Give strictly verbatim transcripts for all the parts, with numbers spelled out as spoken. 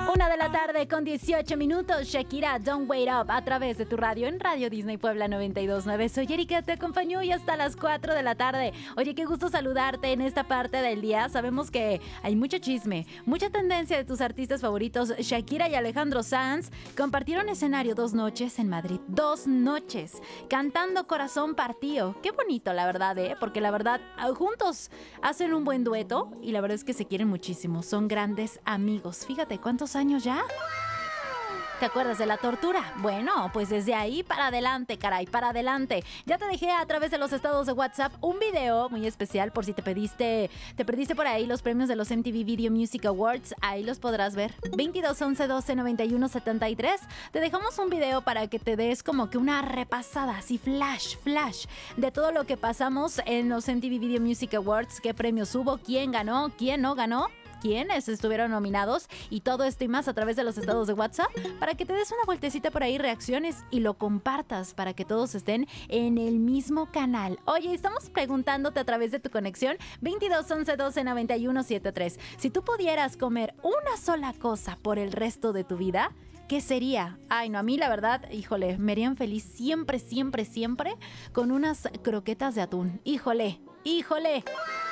Una de la tarde con dieciocho minutos. Shakira, Don't Wait Up, a través de tu radio en Radio Disney Puebla noventa y dos punto nueve. Soy Erika, te acompaño hoy hasta las cuatro de la tarde. Oye, qué gusto saludarte en esta parte del día. Sabemos que hay mucho chisme, mucha tendencia de tus artistas favoritos. Shakira y Alejandro Sanz compartieron escenario dos noches en Madrid. Dos noches, cantando Corazón Partido. Qué bonito, la verdad, ¿eh? Porque la verdad, juntos hacen un buen dueto y la verdad es que se quieren muchísimo. Son grandes amigos. Fíjate, ¿cuántos años ya? ¿Te acuerdas de La Tortura? Bueno, pues desde ahí para adelante, caray, para adelante. Ya te dejé a través de los estados de WhatsApp un video muy especial por si te pediste, te perdiste por ahí los premios de los M T V Video Music Awards. Ahí los podrás ver. veintidós, once, doce, noventa y uno, setenta y tres. Te dejamos un video para que te des como que una repasada, así flash, flash, de todo lo que pasamos en los M T V Video Music Awards. ¿Qué premios hubo? ¿Quién ganó? ¿Quién no ganó? Quiénes estuvieron nominados y todo esto y más a través de los estados de WhatsApp para que te des una vueltecita por ahí, reacciones y lo compartas para que todos estén en el mismo canal. Oye, estamos preguntándote a través de tu conexión veintidós, once, doce, noventa y uno, setenta y tres. Si tú pudieras comer una sola cosa por el resto de tu vida, ¿qué sería? Ay, no, a mí la verdad, híjole, me harían feliz siempre, siempre, siempre con unas croquetas de atún. Híjole, híjole.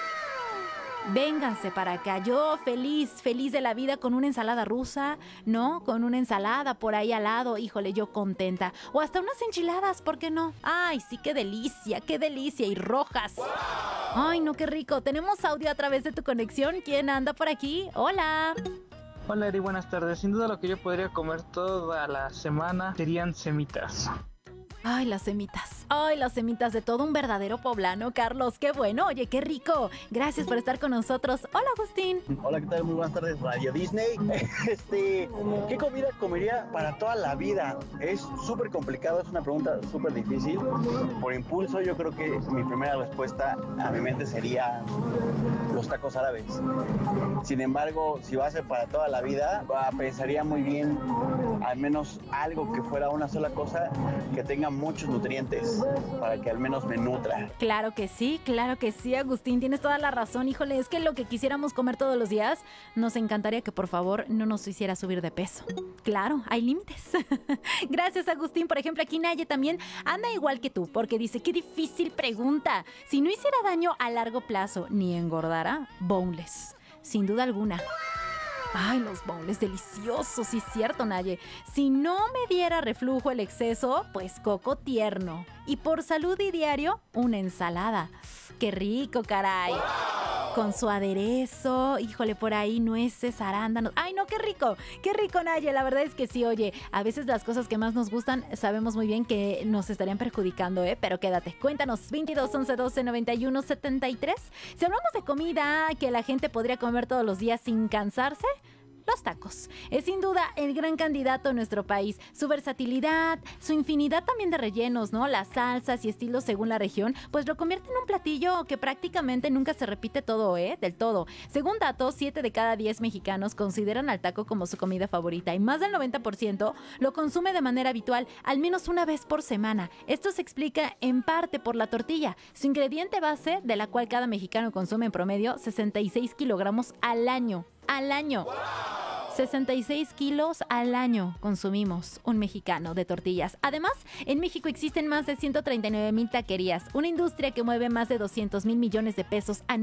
Vénganse para acá, yo feliz, feliz de la vida con una ensalada rusa, ¿no? Con una ensalada por ahí al lado, híjole, yo contenta. O hasta unas enchiladas, ¿por qué no? Ay, sí, qué delicia, qué delicia, y rojas. Ay, no, qué rico. Tenemos audio a través de tu conexión. ¿Quién anda por aquí? Hola. Hola Eri, buenas tardes. Sin duda lo que yo podría comer toda la semana serían semitas. Ay, las semitas. Ay, las semitas de todo un verdadero poblano, Carlos. Qué bueno. Oye, qué rico. Gracias por estar con nosotros. Hola, Agustín. Hola, ¿qué tal? Muy buenas tardes, Radio Disney. Este, ¿qué comida comería para toda la vida? Es súper complicado, es una pregunta súper difícil. Por impulso, yo creo que mi primera respuesta a mi mente sería los tacos árabes. Sin embargo, si va a ser para toda la vida, pensaría muy bien al menos algo que fuera una sola cosa que tenga muchos nutrientes para que al menos me nutra. Claro que sí, claro que sí, Agustín, tienes toda la razón. Híjole, es que lo que quisiéramos comer todos los días, nos encantaría que por favor no nos hiciera subir de peso. Claro, hay límites. Gracias, Agustín. Por ejemplo, aquí Naye también anda igual que tú, porque dice, qué difícil pregunta. Si no hiciera daño a largo plazo ni engordara, boneless, sin duda alguna. Ay, los boneless deliciosos, sí es cierto, Naye. Si no me diera reflujo el exceso, pues coco tierno. Y por salud y diario, una ensalada. ¡Qué rico, caray! ¡Wow! Con su aderezo, híjole, por ahí nueces, arándanos. ¡Ay, no, qué rico! ¡Qué rico, Naye! La verdad es que sí, oye, a veces las cosas que más nos gustan sabemos muy bien que nos estarían perjudicando, ¿eh? Pero quédate, cuéntanos, veintidós, once, doce, noventa y uno, setenta y tres. Si hablamos de comida que la gente podría comer todos los días sin cansarse, los tacos. Es sin duda el gran candidato en nuestro país. Su versatilidad, su infinidad también de rellenos, ¿no? Las salsas y estilos según la región, pues lo convierte en un platillo que prácticamente nunca se repite todo, ¿eh? Del todo. Según datos, siete de cada diez mexicanos consideran al taco como su comida favorita y más del noventa por ciento lo consume de manera habitual, al menos una vez por semana. Esto se explica en parte por la tortilla, su ingrediente base, de la cual cada mexicano consume en promedio sesenta y seis kilogramos al año. Al año. sesenta y seis kilos al año consumimos un mexicano de tortillas. Además, en México existen más de ciento treinta y nueve mil taquerías, una industria que mueve más de doscientos mil millones de pesos anuales.